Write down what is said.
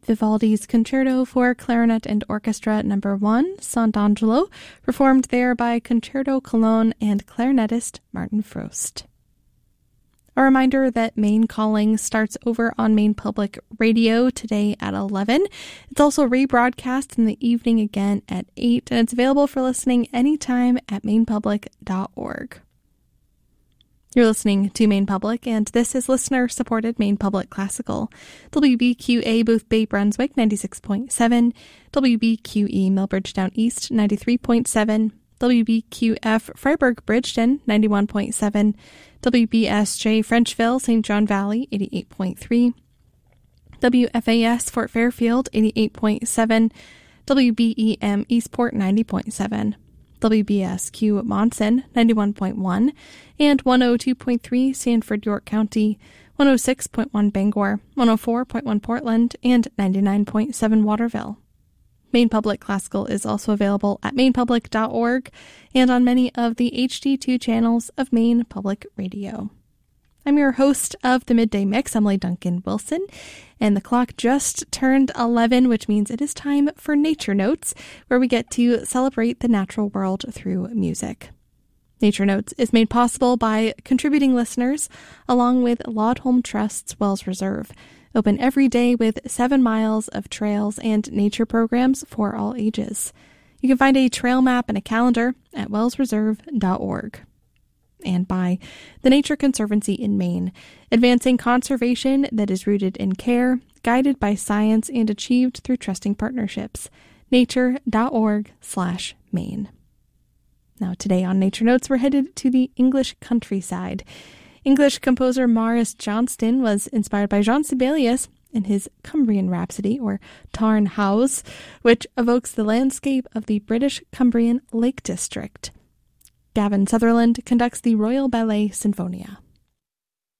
Vivaldi's Concerto for Clarinet and Orchestra No. 1, Sant'Angelo, performed there by Concerto Cologne and clarinetist Martin Frost. A reminder that Maine Calling starts over on Maine Public Radio today at 11. It's also rebroadcast in the evening again at 8, and it's available for listening anytime at mainepublic.org. You're listening to Maine Public, and this is listener-supported Maine Public Classical. WBQA Booth Bay Brunswick, 96.7, WBQE Millbridge Down East, 93.7, WBQF Freiburg Bridgeton, 91.7, WBSJ Frenchville, St. John Valley, 88.3, WFAS Fort Fairfield, 88.7, WBEM Eastport, 90.7, WBSQ Monson, 91.1, and 102.3 Sanford, York County, 106.1 Bangor, 104.1 Portland, and 99.7 Waterville. Maine Public Classical is also available at mainepublic.org and on many of the HD2 channels of Maine Public Radio. I'm your host of the Midday Mix, Emily Duncan Wilson, and the clock just turned 11, which means it is time for Nature Notes, where we get to celebrate the natural world through music. Nature Notes is made possible by contributing listeners, along with Laudholm Trust's Wells Reserve, open every day with 7 miles of trails and nature programs for all ages. You can find a trail map and a calendar at wellsreserve.org. And by the Nature Conservancy in Maine, advancing conservation that is rooted in care, guided by science, and achieved through trusting partnerships. nature.org/Maine. Now today on Nature Notes, we're headed to the English countryside. English composer Maurice Johnston was inspired by Jean Sibelius in his Cumbrian Rhapsody, or Tarn House, which evokes the landscape of the British Cumbrian Lake District. Gavin Sutherland conducts the Royal Ballet Sinfonia.